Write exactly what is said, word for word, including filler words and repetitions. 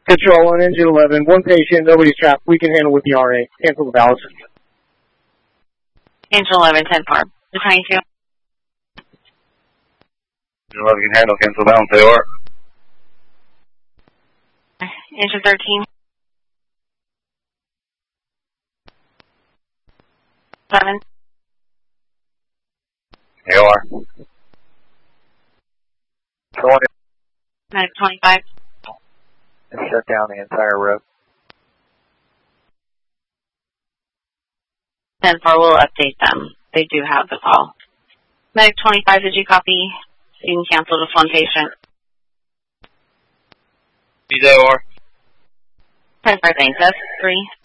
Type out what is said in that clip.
Control on engine eleven. One patient, nobody's trapped. We can handle with the R A. Cancel the balance. Engine eleven, ten farm. The twenty-two. Engine eleven can handle. Cancel balance. A O R. Engine thirteen. seven. A O R. twenty. Medic twenty-five. And shut down the entire road. ten four will update them. They do have the call. Medic twenty-five, did you copy? You can cancel this one patient. He's A O R. ten five, thanks. That's three.